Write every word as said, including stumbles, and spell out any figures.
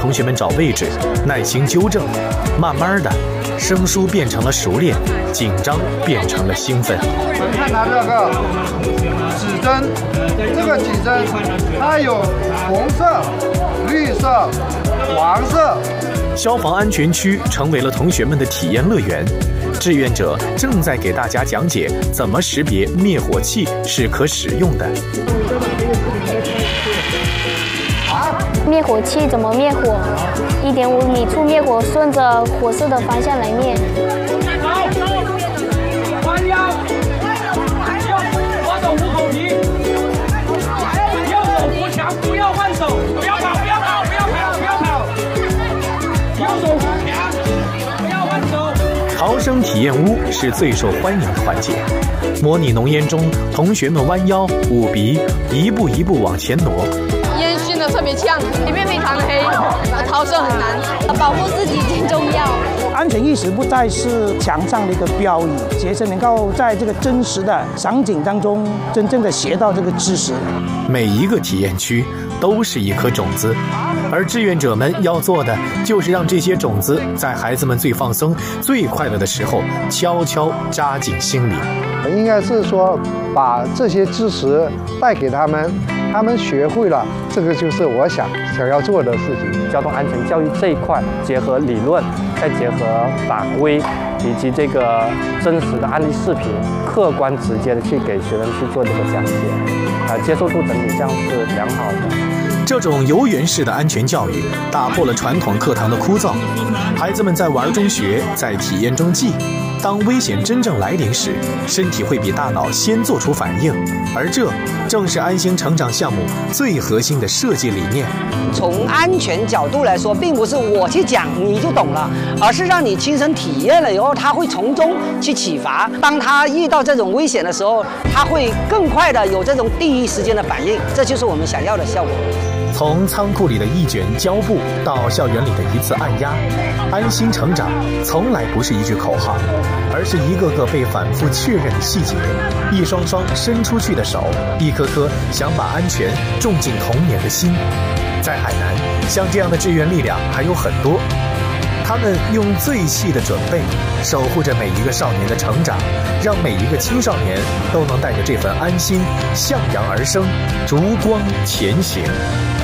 同学们找位置，耐心纠正，慢慢的，生疏变成了熟练，紧张变成了兴奋。 我们看它这个指针，这个指针它有红色、绿色、黄色。 消防安全区成为了同学们的体验乐园。志愿者正在给大家讲解怎么识别灭火器是可使用的。 灭火器怎么灭火？一点五米处灭火，顺着火势的方向来灭。 弯腰，抓住虎口皮，右手扶墙，不要换手，不要跑，不要跑，不要跑，不要跑。右手扶墙，不要换手。 逃生体验屋是最受欢迎的环节。模拟浓烟中，同学们弯腰、捂鼻，一步一步往前挪。 烟熏的特别呛，里面非常黑，逃生很难，保护自己最重要。 安全意识不再是墙上的一个标语，学生能够在这个真实的场景当中，真正的学到这个知识。 每一个体验区都是一颗种子，而志愿者们要做的就是让这些种子在孩子们最放松、最快乐的时候，悄悄扎进心里。 应该是说，把这些知识带给他们，他们学会了，这个就是我想想要做的事情。 交通安全教育这一块，结合理论，再结合法规，以及这个真实的案例视频，客观直接的去给学生去做这个讲解，啊，接受度整体这样是良好的。 这种游园式的安全教育打破了传统课堂的枯燥，孩子们在玩中学，在体验中记。当危险真正来临时，身体会比大脑先做出反应，而这正是安心成长项目最核心的设计理念。 从安全角度来说，并不是我去讲你就懂了，而是让你亲身体验了以后，他会从中去启发。当他遇到这种危险的时候，他会更快的有这种第一时间的反应，这就是我们想要的效果。 从仓库里的一卷胶布到校园里的一次按压，安心成长从来不是一句口号，而是一个个被反复确认的细节，一双双伸出去的手，一颗颗想把安全种进童年的心。在海南，像这样的志愿力量还有很多，他们用最细的准备守护着每一个少年的成长，让每一个青少年都能带着这份安心向阳而生，烛光前行。